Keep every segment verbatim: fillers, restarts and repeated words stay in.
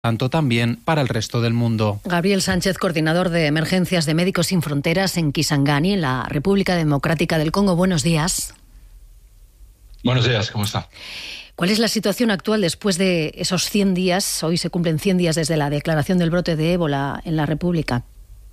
tanto también para el resto del mundo. Gabriel Sánchez, coordinador de emergencias de Médicos Sin Fronteras en Kisangani, en la República Democrática del Congo. Buenos días. Buenos días, ¿cómo está? ¿Cuál es la situación actual después de esos cien días? Hoy se cumplen cien días desde la declaración del brote de ébola en la República.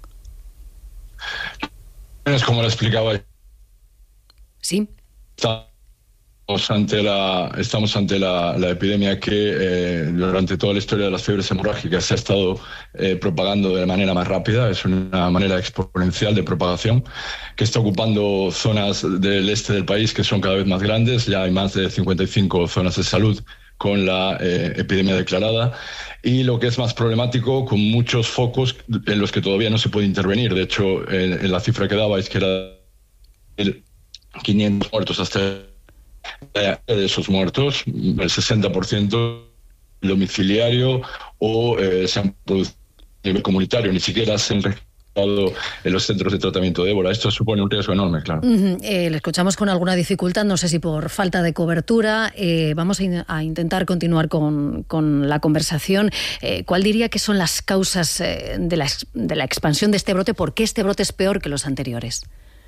Es como lo explicaba. Sí. Estamos ante la, estamos ante la, la epidemia que eh, durante toda la historia de las fiebres hemorrágicas se ha estado eh, propagando de manera más rápida. Es una manera exponencial de propagación que está ocupando zonas del este del país que son cada vez más grandes. Ya hay más de cincuenta y cinco zonas de salud con la eh, epidemia declarada, y lo que es más problemático, con muchos focos en los que todavía no se puede intervenir. De hecho, en, en la cifra que daba es que era quinientos muertos hasta de esos muertos, el sesenta por ciento domiciliario o eh, se han producido a nivel comunitario, ni siquiera se han registrado en los centros de tratamiento de ébola. Esto supone un riesgo enorme, claro. Uh-huh. Eh, le escuchamos con alguna dificultad, no sé si por falta de cobertura. Eh, vamos a, in- a intentar continuar con, con la conversación. Eh, ¿Cuál diría que son las causas eh, de, la, ex- de la expansión de este brote? ¿Por qué este brote es peor que los anteriores?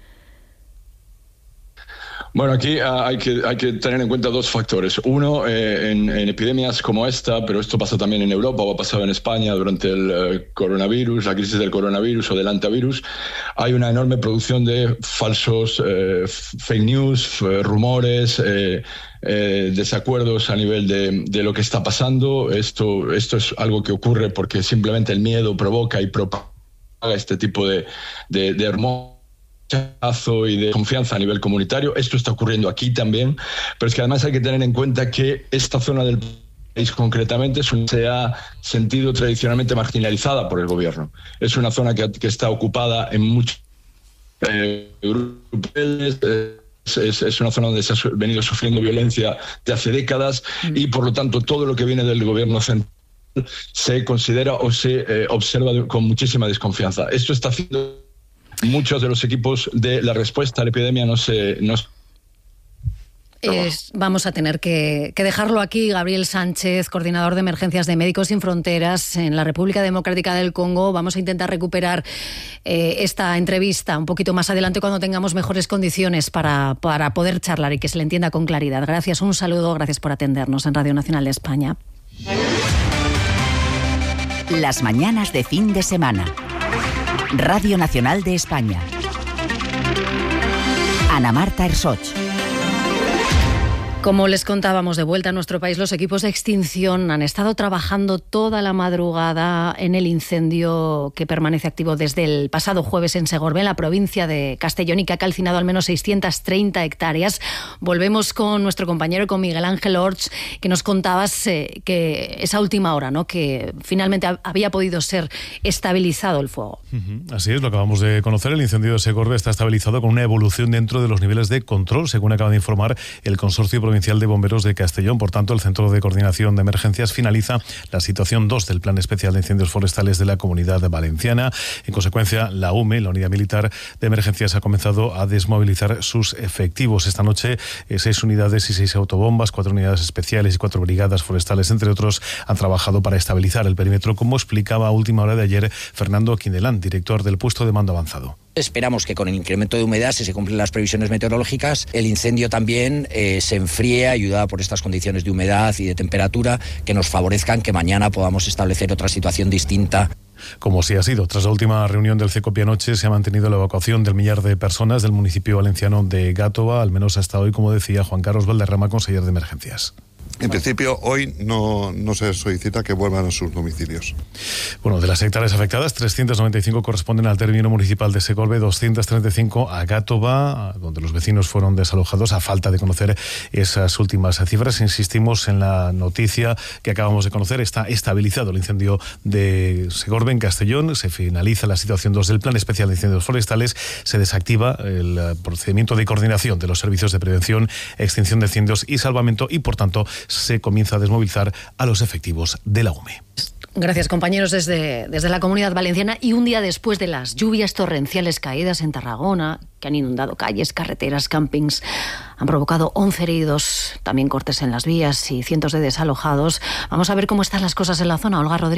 Bueno, aquí uh, hay que hay que tener en cuenta dos factores. Uno, eh, en, en epidemias como esta, pero esto pasa también en Europa o ha pasado en España durante el uh, coronavirus, la crisis del coronavirus o del antivirus, hay una enorme producción de falsos eh, fake news, f- rumores, eh, eh, desacuerdos a nivel de, de lo que está pasando. Esto, esto es algo que ocurre porque simplemente el miedo provoca y propaga este tipo de, de, de hormonas y de confianza a nivel comunitario. Esto está ocurriendo aquí también, pero es que además hay que tener en cuenta que esta zona del país concretamente es una, se ha sentido tradicionalmente marginalizada por el gobierno. Es una zona que, que está ocupada en muchos eh, grupos. Eh, Es, es una zona donde se ha venido sufriendo violencia de hace décadas y por lo tanto todo lo que viene del gobierno central se considera o se eh, observa de, con muchísima desconfianza. Esto está haciendo muchos de los equipos de la respuesta a la epidemia no se... No se Es, vamos a tener que, que dejarlo aquí. Gabriel Sánchez, coordinador de emergencias de Médicos Sin Fronteras en la República Democrática del Congo. Vamos a intentar recuperar eh, esta entrevista un poquito más adelante cuando tengamos mejores condiciones para, para poder charlar y que se le entienda con claridad. Gracias, un saludo, gracias por atendernos en Radio Nacional de España. Las mañanas de fin de semana. Radio Nacional de España. Ana Marta Ersoch. Como les contábamos, de vuelta a nuestro país, los equipos de extinción han estado trabajando toda la madrugada en el incendio que permanece activo desde el pasado jueves en Segorbe, en la provincia de Castellón, y que ha calcinado al menos seiscientas treinta hectáreas. Volvemos con nuestro compañero, con Miguel Ángel Orts, que nos contabas eh, que esa última hora, ¿no?, que finalmente había podido ser estabilizado el fuego. Uh-huh. Así es, lo acabamos de conocer. El incendio de Segorbe está estabilizado con una evolución dentro de los niveles de control, según acaba de informar el Consorcio Provincial de Bomberos de Castellón. Por tanto, el Centro de Coordinación de Emergencias finaliza la situación dos del Plan Especial de Incendios Forestales de la Comunidad Valenciana. En consecuencia, la U M E, la Unidad Militar de Emergencias, ha comenzado a desmovilizar sus efectivos. Esta noche, eh, seis unidades y seis autobombas, cuatro unidades especiales y cuatro brigadas forestales, entre otros, han trabajado para estabilizar el perímetro, como explicaba a última hora de ayer Fernando Quindelán, director del puesto de mando avanzado. Esperamos que con el incremento de humedad, si se cumplen las previsiones meteorológicas, el incendio también eh, se enfríe, ayudado por estas condiciones de humedad y de temperatura que nos favorezcan que mañana podamos establecer otra situación distinta. Como sí ha sido. Tras la última reunión del CECOPI anoche, se ha mantenido la evacuación del millar de personas del municipio valenciano de Gátova, al menos hasta hoy, como decía Juan Carlos Valderrama, consejero de Emergencias. En principio, hoy no, no se solicita que vuelvan a sus domicilios. Bueno, de las hectáreas afectadas, trescientas noventa y cinco corresponden al término municipal de Segorbe, doscientas treinta y cinco a Gátova, donde los vecinos fueron desalojados. A falta de conocer esas últimas cifras, insistimos en la noticia que acabamos de conocer. Está estabilizado el incendio de Segorbe en Castellón. Se finaliza la situación dos del Plan Especial de Incendios Forestales. Se desactiva el procedimiento de coordinación de los servicios de prevención, extinción de incendios y salvamento, y por tanto se comienza a desmovilizar a los efectivos de la U M E. Gracias, compañeros, desde, desde la Comunidad Valenciana. Y un día después de las lluvias torrenciales caídas en Tarragona, que han inundado calles, carreteras, campings, han provocado once heridos, también cortes en las vías y cientos de desalojados. Vamos a ver cómo están las cosas en la zona. Olga Rodríguez.